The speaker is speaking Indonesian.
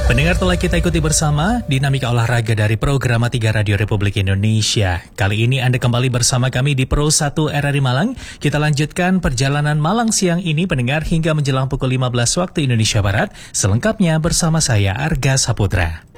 Pendengar, telah kita ikuti bersama dinamika olahraga dari program 3 Radio Republik Indonesia. Kali ini Anda kembali bersama kami di Pro 1 RRI Malang. Kita lanjutkan perjalanan Malang siang ini, pendengar, hingga menjelang pukul 15 waktu Indonesia Barat. Selengkapnya bersama saya, Arga Saputra.